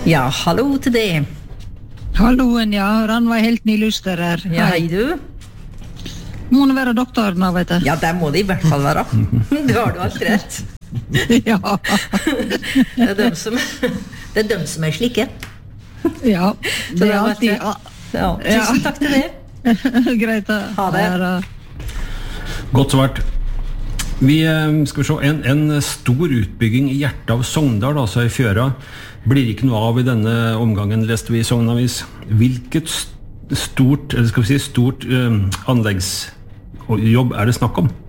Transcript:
Ja, hallo til det. Halloen, ja. Ranva helt ny lyster her. Ja, hei du. Må det være doktoren da, vet du? Ja, det må det i hvert fall være. Du har du alltid rett. Ja. Det dem som slike. Ja, Så det er var alltid... Ja, tusen takk til det. Greit da. Ha det. Godt svart. Vi skal se, en stor utbygging i hjertet av Sogndal, altså i Fjøra, blir ikke noe av i denne omgangen, leste vi i Sognavis. Hvilket stort anleggsjobb er det snakk om?